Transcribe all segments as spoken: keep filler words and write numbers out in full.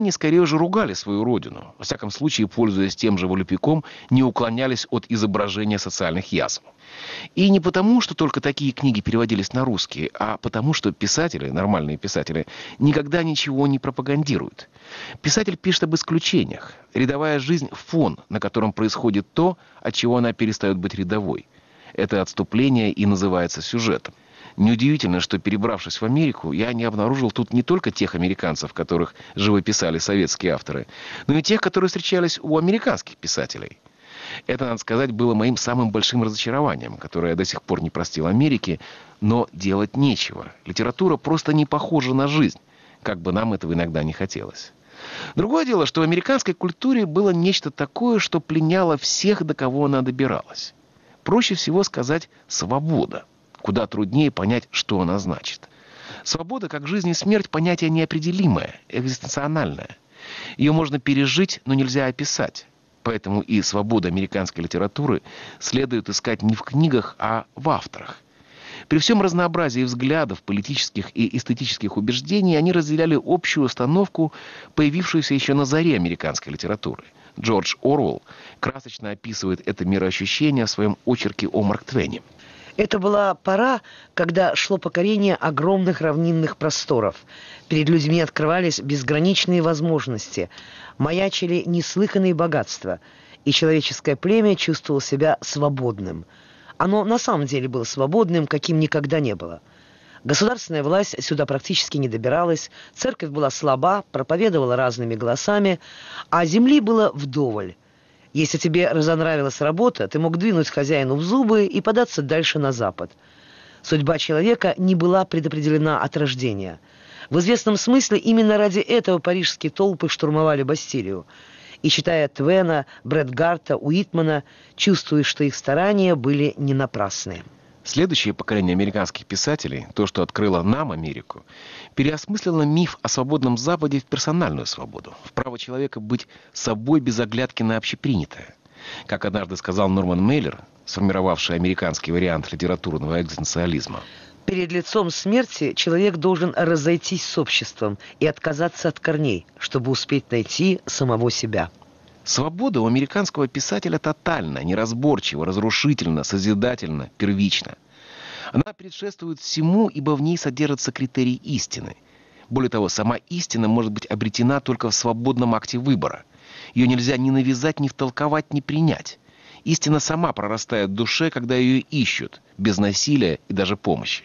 Они скорее уже ругали свою родину, во всяком случае, пользуясь тем же волюпиком, не уклонялись от изображения социальных язв. И не потому, что только такие книги переводились на русский, а потому, что писатели, нормальные писатели, никогда ничего не пропагандируют. Писатель пишет об исключениях. Рядовая жизнь – фон, на котором происходит то, от чего она перестает быть рядовой. Это отступление и называется сюжетом. Неудивительно, что, перебравшись в Америку, я не обнаружил тут не только тех американцев, которых живописали советские авторы, но и тех, которые встречались у американских писателей. Это, надо сказать, было моим самым большим разочарованием, которое я до сих пор не простил Америке, но делать нечего. Литература просто не похожа на жизнь, как бы нам этого иногда не хотелось. Другое дело, что в американской культуре было нечто такое, что пленяло всех, до кого она добиралась. Проще всего сказать «свобода». Куда труднее понять, что она значит. Свобода, как жизнь и смерть, понятие неопределимое, экзистенциональное. Ее можно пережить, но нельзя описать. Поэтому и свободу американской литературы следует искать не в книгах, а в авторах. При всем разнообразии взглядов, политических и эстетических убеждений они разделяли общую установку, появившуюся еще на заре американской литературы. Джордж Оруэлл красочно описывает это мироощущение в своем очерке о Марк Твене. Это была пора, когда шло покорение огромных равнинных просторов. Перед людьми открывались безграничные возможности, маячили неслыханные богатства, и человеческое племя чувствовало себя свободным. Оно на самом деле было свободным, каким никогда не было. Государственная власть сюда практически не добиралась, церковь была слаба, проповедовала разными голосами, а земли было вдоволь. Если тебе разонравилась работа, ты мог двинуть хозяину в зубы и податься дальше на запад. Судьба человека не была предопределена от рождения. В известном смысле именно ради этого парижские толпы штурмовали Бастилию. И, читая Твена, Бретгарта, Уитмана, чувствуешь, что их старания были не напрасны. Следующее поколение американских писателей, то, что открыло нам Америку, переосмыслило миф о свободном Западе в персональную свободу, в право человека быть собой без оглядки на общепринятое. Как однажды сказал Норман Мейлер, сформировавший американский вариант литературного экзистенциализма: перед лицом смерти человек должен разойтись с обществом и отказаться от корней, чтобы успеть найти самого себя. Свобода у американского писателя тотальна, неразборчива, разрушительна, созидательна, первична. Она предшествует всему, ибо в ней содержится критерий истины. Более того, сама истина может быть обретена только в свободном акте выбора. Ее нельзя ни навязать, ни втолковать, ни принять. Истина сама прорастает в душе, когда ее ищут, без насилия и даже помощи.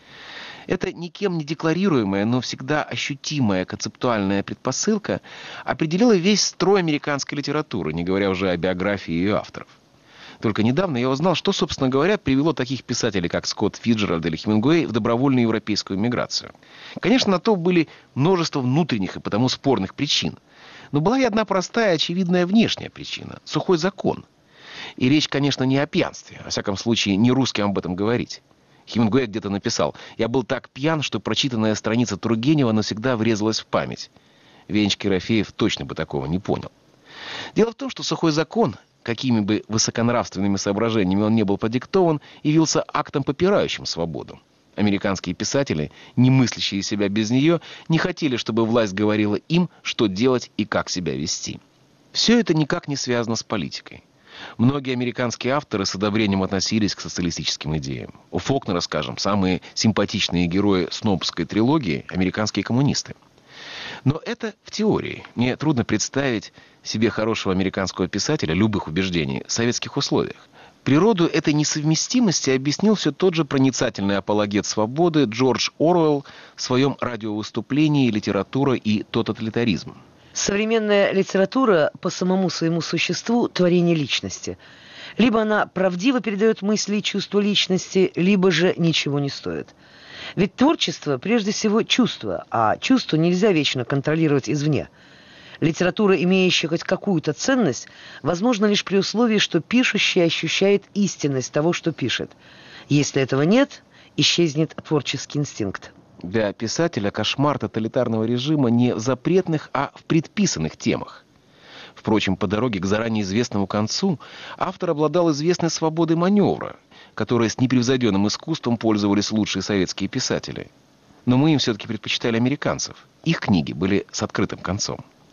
Эта никем не декларируемая, но всегда ощутимая концептуальная предпосылка определила весь строй американской литературы, не говоря уже о биографии ее авторов. Только недавно я узнал, что, собственно говоря, привело таких писателей, как Скотт Фиджеральд или Хемингуэй, в добровольную европейскую миграцию. Конечно, на то были множество внутренних и потому спорных причин. Но была и одна простая, очевидная внешняя причина – сухой закон. И речь, конечно, не о пьянстве, во всяком случае, не русским об этом говорить. Хемингуэй где-то написал: «Я был так пьян, что прочитанная страница Тургенева навсегда врезалась в память». Венечка Ерофеев точно бы такого не понял. Дело в том, что сухой закон, какими бы высоконравственными соображениями он не был продиктован, явился актом, попирающим свободу. Американские писатели, не мыслящие себя без нее, не хотели, чтобы власть говорила им, что делать и как себя вести. Все это никак не связано с политикой. Многие американские авторы с одобрением относились к социалистическим идеям. У Фолкнера, скажем, самые симпатичные герои снобской трилогии – американские коммунисты. Но это в теории. Мне трудно представить себе хорошего американского писателя любых убеждений в советских условиях. Природу этой несовместимости объяснил все тот же проницательный апологет свободы Джордж Оруэлл в своем радиовыступлении «Литература и тоталитаризм». Современная литература по самому своему существу – творение личности. Либо она правдиво передает мысли и чувства личности, либо же ничего не стоит. Ведь творчество прежде всего чувство, а чувство нельзя вечно контролировать извне. Литература, имеющая хоть какую-то ценность, возможна лишь при условии, что пишущий ощущает истинность того, что пишет. Если этого нет, исчезнет творческий инстинкт. Для писателя кошмар тоталитарного режима не в запретных, а в предписанных темах. Впрочем, по дороге к заранее известному концу автор обладал известной свободой маневра, которой с непревзойденным искусством пользовались лучшие советские писатели. Но мы им все-таки предпочитали американцев. Их книги были с открытым концом.